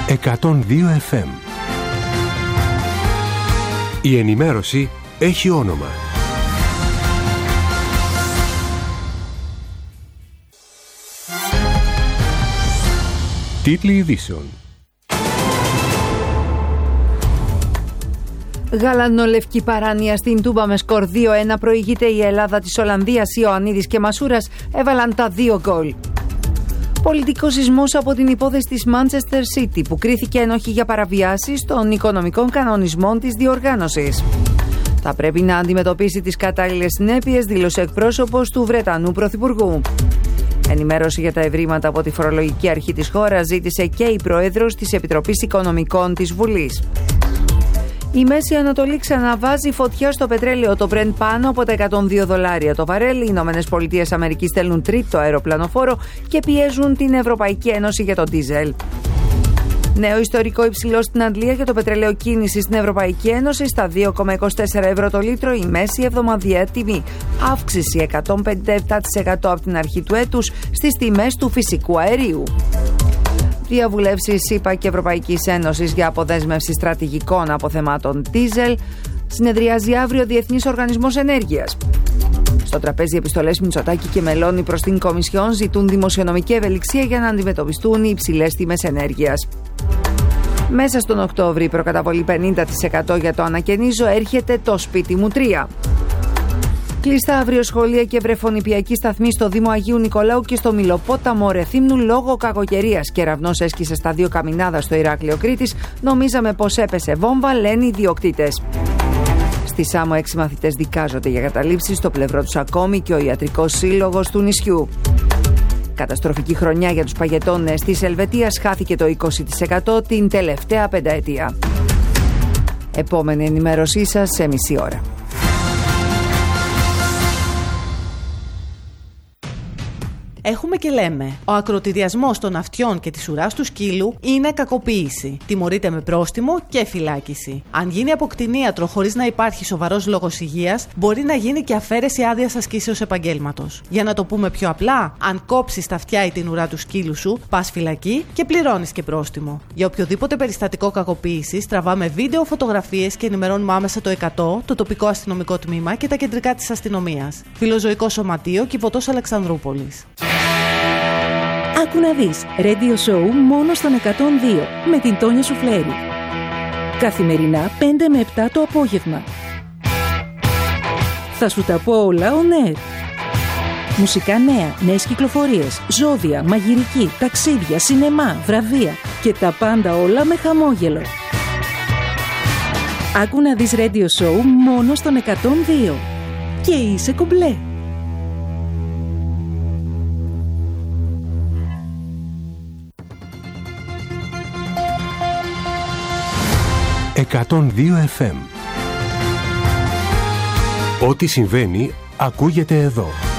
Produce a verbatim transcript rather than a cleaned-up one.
εκατόν δύο εφ εμ. Η ενημέρωση έχει όνομα. Τίτλοι ειδήσεων. Γαλανολευκή παράνοια στην Τούμπα με σκορ δύο ένα. Προηγείται η Ελλάδα της Ολλανδίας. Ιωαννίδης και Μασούρας έβαλαν τα δύο γκολ. Πολιτικός σεισμός από την υπόθεση της Manchester City που κρίθηκε ένοχη για παραβιάσεις των οικονομικών κανονισμών της διοργάνωσης. Θα πρέπει να αντιμετωπίσει τις κατάλληλες συνέπειες, δήλωσε εκπρόσωπος του Βρετανού Πρωθυπουργού. Ενημέρωση για τα ευρήματα από τη φορολογική αρχή της χώρας ζήτησε και η Πρόεδρος της Επιτροπής Οικονομικών της Βουλής. Η Μέση Ανατολή ξαναβάζει φωτιά στο πετρέλαιο, το Brent πάνω από τα εκατόν δύο δολάρια το βαρέλ. Οι Ηνωμένες Πολιτείες Αμερικής στέλνουν τρίτο αεροπλανοφόρο και πιέζουν την Ευρωπαϊκή Ένωση για το ντίζελ. Νέο ιστορικό υψηλό στην Αντλία για το πετρέλαιο κίνηση στην Ευρωπαϊκή Ένωση στα δύο κόμμα είκοσι τέσσερα ευρώ το λίτρο, η μέση εβδομαδιαία τιμή. Αύξηση εκατόν πενήντα επτά τοις εκατό από την αρχή του έτους στις τιμές του φυσικού αερίου. Διαβουλεύσεις ΗΠΑ και Ευρωπαϊκής Ένωσης για αποδέσμευση στρατηγικών αποθεμάτων ντίζελ. Συνεδριάζει αύριο ο Διεθνής Οργανισμός Ενέργειας. Στο τραπέζι επιστολές Μητσοτάκη και Μελώνη προς την Κομισιόν ζητούν δημοσιονομική ευελιξία για να αντιμετωπιστούν οι υψηλές τιμές ενέργειας. Μέσα στον Οκτώβρη η προκαταβολή πενήντα τοις εκατό για το ανακαινίζω έρχεται το σπίτι μου τρία. Κλειστά αύριο σχολεία και βρεφονιπιακοί σταθμοί στο Δήμο Αγίου Νικολάου και στο Μηλοπόταμο Ρεθύμνου λόγω κακοκαιρίας. Κεραυνός έσκησε στα δύο Καμινάδα στο Ηράκλειο Κρήτης. Νομίζαμε πως έπεσε βόμβα, λένε οι ιδιοκτήτες. Στη Σάμο έξι μαθητές δικάζονται για καταλήψεις, στο πλευρό τους ακόμη και ο Ιατρικός Σύλλογος του νησιού. Καταστροφική χρονιά για τους παγετώνες της Ελβετίας, χάθηκε το είκοσι τοις εκατό την τελευταία πενταετία. Επόμενη ενημέρωσή σας σε μισή ώρα. Έχουμε και λέμε. Ο ακροτηριασμός των αυτιών και της ουράς του σκύλου είναι κακοποίηση. Τιμωρείται με πρόστιμο και φυλάκιση. Αν γίνει από κτηνίατρο χωρίς να υπάρχει σοβαρός λόγος υγείας, μπορεί να γίνει και αφαίρεση άδειας ασκήσεως επαγγέλματος. Για να το πούμε πιο απλά, αν κόψεις τα αυτιά ή την ουρά του σκύλου σου, πας φυλακή και πληρώνεις και πρόστιμο. Για οποιοδήποτε περιστατικό κακοποίησης, τραβάμε βίντεο, φωτογραφίες και ενημερώνουμε άμεσα το εκατό, το τοπικό αστυνομικό τμήμα και τα κεντρικά της αστυνομίας. Φιλοζωικό Σωματείο, Κηποτός Αλεξανδρούπολης. Άκου να δεις, Radio Show μόνο στον εκατόν δύο με την Τόνια Σουφλέρη. Καθημερινά πέντε με επτά το απόγευμα. Θα σου τα πω όλα on air. Μουσικά νέα, νέες κυκλοφορίες, ζώδια, μαγειρική, ταξίδια, σινεμά, βραβεία και τα πάντα όλα με χαμόγελο. Άκου να δεις Radio Show μόνο στον εκατόν δύο. Και είσαι κομπλέ. εκατόν δύο εφ εμ. Ό,τι συμβαίνει ακούγεται εδώ.